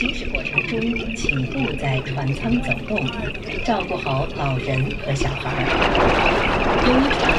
行驶过程中请勿在船舱走动，照顾好老人和小孩。由于船